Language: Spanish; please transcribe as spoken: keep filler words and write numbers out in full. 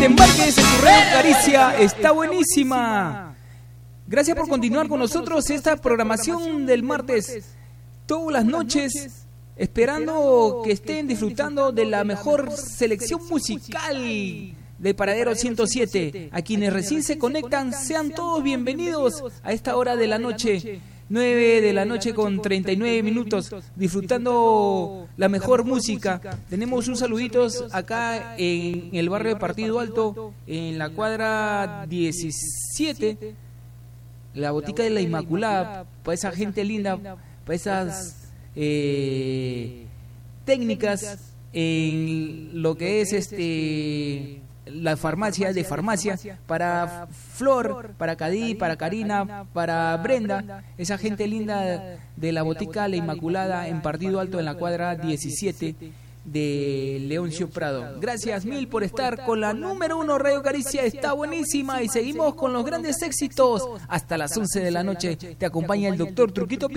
embarques en tu Radio Caricia está buenísima. Gracias por continuar con nosotros esta programación del martes, todas las noches, esperando que estén disfrutando de la mejor selección musical de Paradero ciento siete. A quienes recién se conectan, sean todos bienvenidos a esta hora de la noche, nueve de la noche con treinta y nueve minutos, disfrutando la mejor música. Tenemos un saluditos acá en el barrio de Partido Alto, en la cuadra diecisiete, la botica de la Inmaculada, para esa gente linda, para esas eh, técnicas en lo que es este la farmacia de farmacia, para Flor, para Cadí, para Karina, para Brenda, esa gente linda de la botica La Inmaculada en Partido Alto, en la cuadra diecisiete de Leoncio Prado. Gracias mil por estar con la número uno Radio Caricia, está buenísima, y seguimos con los grandes éxitos hasta las once de la noche. Te acompaña el doctor Truquito.